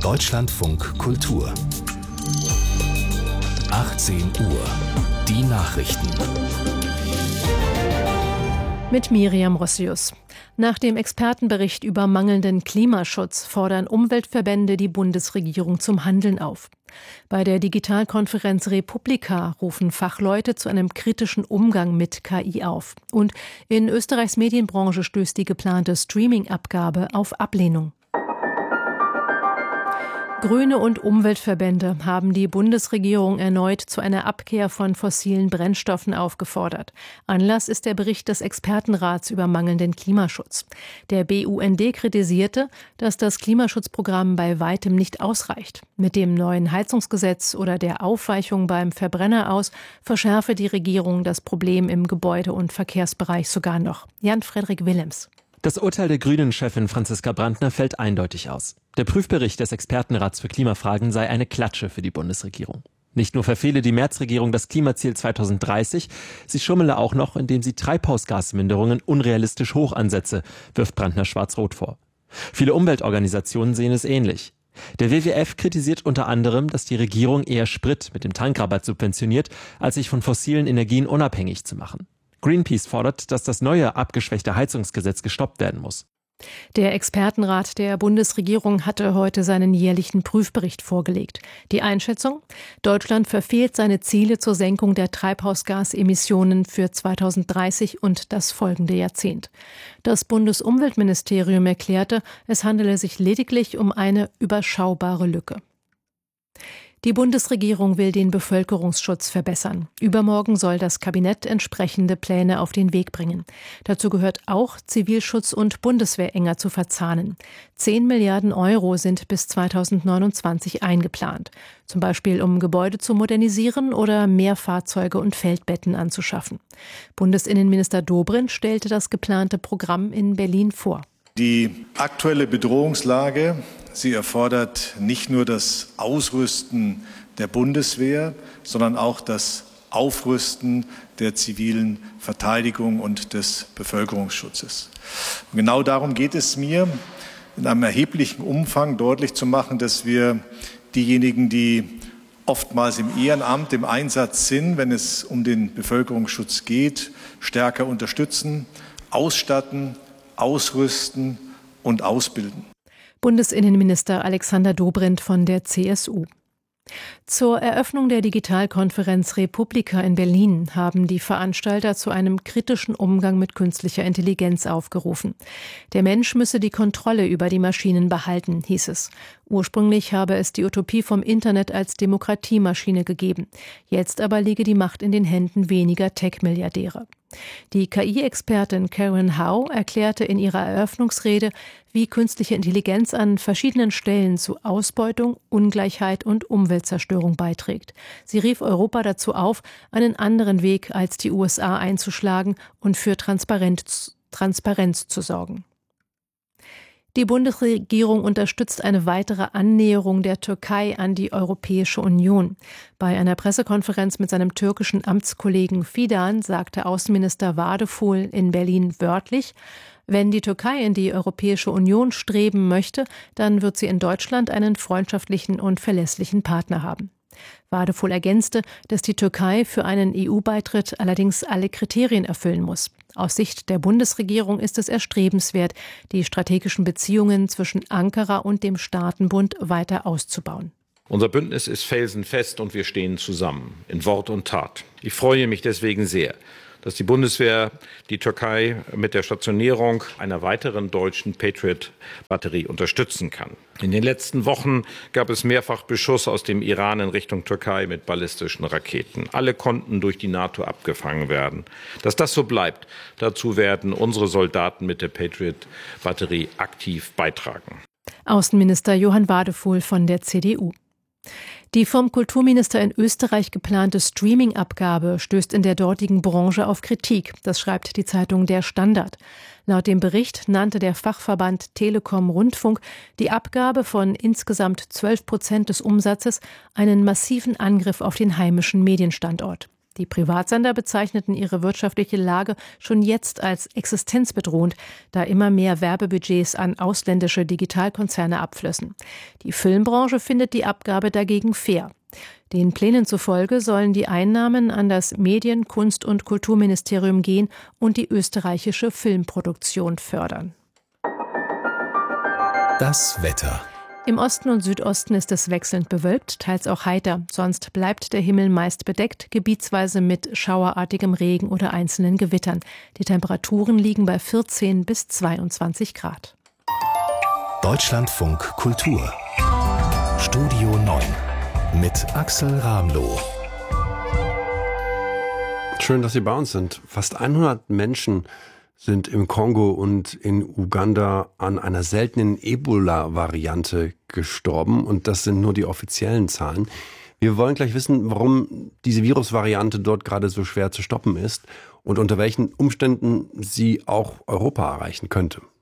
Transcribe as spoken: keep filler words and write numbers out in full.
Deutschlandfunk Kultur. achtzehn Uhr. Die Nachrichten. Mit Miriam Rossius. Nach dem Expertenbericht über mangelnden Klimaschutz fordern Umweltverbände die Bundesregierung zum Handeln auf. Bei der Digitalkonferenz Republika rufen Fachleute zu einem kritischen Umgang mit K I auf. Und in Österreichs Medienbranche stößt die geplante Streaming-Abgabe auf Ablehnung. Grüne und Umweltverbände haben die Bundesregierung erneut zu einer Abkehr von fossilen Brennstoffen aufgefordert. Anlass ist der Bericht des Expertenrats über mangelnden Klimaschutz. Der B U N D kritisierte, dass das Klimaschutzprogramm bei weitem nicht ausreicht. Mit dem neuen Heizungsgesetz oder der Aufweichung beim Verbrenner aus verschärfe die Regierung das Problem im Gebäude- und Verkehrsbereich sogar noch. Jan-Frederik Willems. Das Urteil der Grünen-Chefin Franziska Brandner fällt eindeutig aus. Der Prüfbericht des Expertenrats für Klimafragen sei eine Klatsche für die Bundesregierung. Nicht nur verfehle die Merz-Regierung das Klimaziel zweitausenddreißig, sie schummele auch noch, indem sie Treibhausgasminderungen unrealistisch hoch ansetze, wirft Brandner schwarz-rot vor. Viele Umweltorganisationen sehen es ähnlich. Der W W F kritisiert unter anderem, dass die Regierung eher Sprit mit dem Tankrabatt subventioniert, als sich von fossilen Energien unabhängig zu machen. Greenpeace fordert, dass das neue, abgeschwächte Heizungsgesetz gestoppt werden muss. Der Expertenrat der Bundesregierung hatte heute seinen jährlichen Prüfbericht vorgelegt. Die Einschätzung: Deutschland verfehlt seine Ziele zur Senkung der Treibhausgasemissionen für zweitausenddreißig und das folgende Jahrzehnt. Das Bundesumweltministerium erklärte, es handele sich lediglich um eine überschaubare Lücke. Die Bundesregierung will den Bevölkerungsschutz verbessern. Übermorgen soll das Kabinett entsprechende Pläne auf den Weg bringen. Dazu gehört auch, Zivilschutz und Bundeswehr enger zu verzahnen. Zehn Milliarden Euro sind bis zweitausendneunundzwanzig eingeplant. Zum Beispiel, um Gebäude zu modernisieren oder mehr Fahrzeuge und Feldbetten anzuschaffen. Bundesinnenminister Dobrindt stellte das geplante Programm in Berlin vor. Die aktuelle Bedrohungslage, sie erfordert nicht nur das Ausrüsten der Bundeswehr, sondern auch das Aufrüsten der zivilen Verteidigung und des Bevölkerungsschutzes. Und genau darum geht es mir, in einem erheblichen Umfang deutlich zu machen, dass wir diejenigen, die oftmals im Ehrenamt im Einsatz sind, wenn es um den Bevölkerungsschutz geht, stärker unterstützen, ausstatten, ausrüsten und ausbilden. Bundesinnenminister Alexander Dobrindt von der C S U. Zur Eröffnung der Digitalkonferenz Republika in Berlin haben die Veranstalter zu einem kritischen Umgang mit künstlicher Intelligenz aufgerufen. Der Mensch müsse die Kontrolle über die Maschinen behalten, hieß es. Ursprünglich habe es die Utopie vom Internet als Demokratiemaschine gegeben. Jetzt aber liege die Macht in den Händen weniger Tech-Milliardäre. Die K I-Expertin Karen Howe erklärte in ihrer Eröffnungsrede, wie künstliche Intelligenz an verschiedenen Stellen zu Ausbeutung, Ungleichheit und Umweltzerstörung beiträgt. Sie rief Europa dazu auf, einen anderen Weg als die U S A einzuschlagen und für Transparenz, Transparenz zu sorgen. Die Bundesregierung unterstützt eine weitere Annäherung der Türkei an die Europäische Union. Bei einer Pressekonferenz mit seinem türkischen Amtskollegen Fidan sagte Außenminister Vadeful in Berlin wörtlich: Wenn die Türkei in die Europäische Union streben möchte, dann wird sie in Deutschland einen freundschaftlichen und verlässlichen Partner haben. Vadeful ergänzte, dass die Türkei für einen E U-Beitritt allerdings alle Kriterien erfüllen muss. Aus Sicht der Bundesregierung ist es erstrebenswert, die strategischen Beziehungen zwischen Ankara und dem Staatenbund weiter auszubauen. Unser Bündnis ist felsenfest und wir stehen zusammen, in Wort und Tat. Ich freue mich deswegen sehr, dass die Bundeswehr die Türkei mit der Stationierung einer weiteren deutschen Patriot-Batterie unterstützen kann. In den letzten Wochen gab es mehrfach Beschuss aus dem Iran in Richtung Türkei mit ballistischen Raketen. Alle konnten durch die NATO abgefangen werden. Dass das so bleibt, dazu werden unsere Soldaten mit der Patriot-Batterie aktiv beitragen. Außenminister Johann Vadeful von der C D U. Die vom Kulturminister in Österreich geplante Streaming-Abgabe stößt in der dortigen Branche auf Kritik. Das schreibt die Zeitung Der Standard. Laut dem Bericht nannte der Fachverband Telekom Rundfunk die Abgabe von insgesamt zwölf Prozent des Umsatzes einen massiven Angriff auf den heimischen Medienstandort. Die Privatsender bezeichneten ihre wirtschaftliche Lage schon jetzt als existenzbedrohend, da immer mehr Werbebudgets an ausländische Digitalkonzerne abflössen. Die Filmbranche findet die Abgabe dagegen fair. Den Plänen zufolge sollen die Einnahmen an das Medien-, Kunst- und Kulturministerium gehen und die österreichische Filmproduktion fördern. Das Wetter. Im Osten und Südosten ist es wechselnd bewölkt, teils auch heiter. Sonst bleibt der Himmel meist bedeckt, gebietsweise mit schauerartigem Regen oder einzelnen Gewittern. Die Temperaturen liegen bei vierzehn bis zweiundzwanzig Grad. Deutschlandfunk Kultur. Studio neun mit Axel Ramloh. Schön, dass Sie bei uns sind. Fast hundert Menschen sind im Kongo und in Uganda an einer seltenen Ebola-Variante gestorben. Und das sind nur die offiziellen Zahlen. Wir wollen gleich wissen, warum diese Virusvariante dort gerade so schwer zu stoppen ist und unter welchen Umständen sie auch Europa erreichen könnte.